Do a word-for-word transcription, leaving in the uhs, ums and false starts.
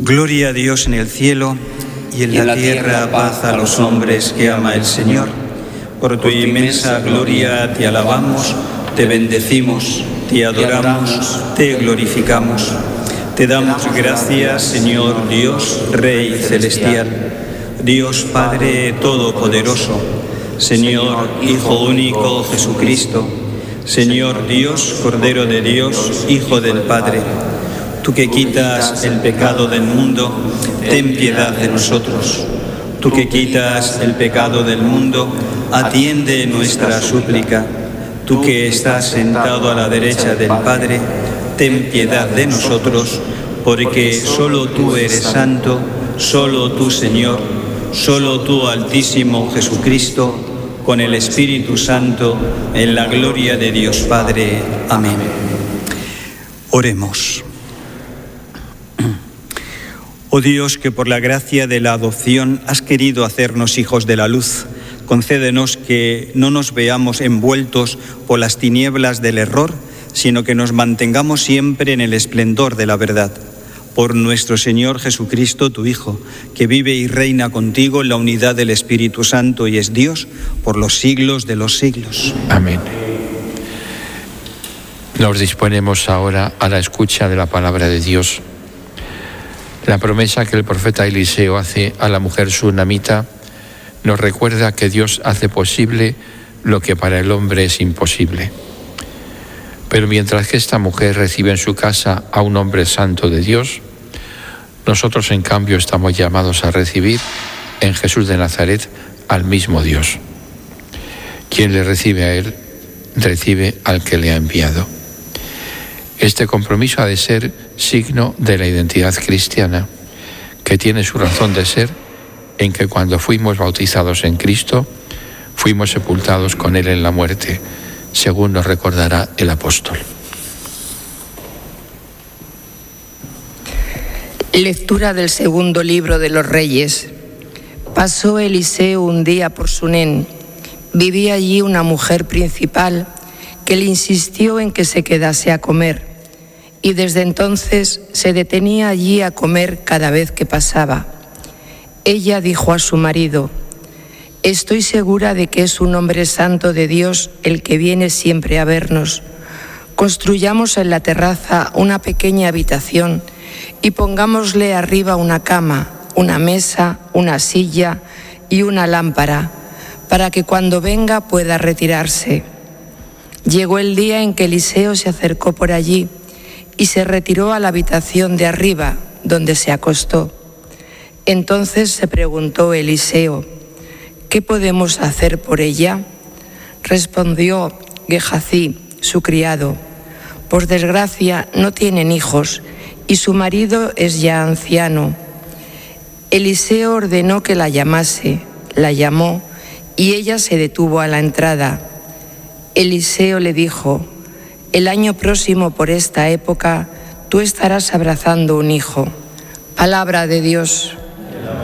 Gloria a Dios en el cielo y en, y en la, la tierra paz a los hombres que ama el Señor. Por tu inmensa gloria te alabamos, te bendecimos, te adoramos, te glorificamos. Te damos gracias, Señor Dios, Rey celestial, Dios Padre todopoderoso, Señor Hijo único Jesucristo, Señor Dios, Cordero de Dios, Hijo del Padre. Tú que quitas el pecado del mundo, ten piedad de nosotros. Tú que quitas el pecado del mundo, atiende nuestra súplica. Tú que estás sentado a la derecha del Padre, ten piedad de nosotros, porque solo tú eres santo, solo tú, Señor, solo tú, Altísimo Jesucristo, con el Espíritu Santo, en la gloria de Dios Padre. Amén. Oremos. Oh Dios, que por la gracia de la adopción has querido hacernos hijos de la luz, concédenos que no nos veamos envueltos por las tinieblas del error, sino que nos mantengamos siempre en el esplendor de la verdad. Por nuestro Señor Jesucristo, tu Hijo, que vive y reina contigo en la unidad del Espíritu Santo y es Dios por los siglos de los siglos. Amén. Nos disponemos ahora a la escucha de la palabra de Dios. La promesa que el profeta Eliseo hace a la mujer sunamita nos recuerda que Dios hace posible lo que para el hombre es imposible. Pero mientras que esta mujer recibe en su casa a un hombre santo de Dios, nosotros en cambio estamos llamados a recibir en Jesús de Nazaret al mismo Dios. Quien le recibe a Él, recibe al que le ha enviado. Este compromiso ha de ser signo de la identidad cristiana, que tiene su razón de ser en que cuando fuimos bautizados en Cristo, fuimos sepultados con Él en la muerte, según nos recordará el apóstol. Lectura del segundo libro de los Reyes. Pasó Eliseo un día por Sunén. Vivía allí una mujer principal que le insistió en que se quedase a comer, y desde entonces se detenía allí a comer cada vez que pasaba. Ella dijo a su marido: «Estoy segura de que es un hombre santo de Dios el que viene siempre a vernos. Construyamos en la terraza una pequeña habitación y pongámosle arriba una cama, una mesa, una silla y una lámpara, para que cuando venga pueda retirarse». Llegó el día en que Eliseo se acercó por allí y se retiró a la habitación de arriba, donde se acostó. Entonces se preguntó Eliseo: «¿Qué podemos hacer por ella?». Respondió Gehazi, su criado: «Por desgracia no tienen hijos y su marido es ya anciano». Eliseo ordenó que la llamase, la llamó y ella se detuvo a la entrada. Eliseo le dijo: «El año próximo por esta época tú estarás abrazando un hijo». Palabra de Dios.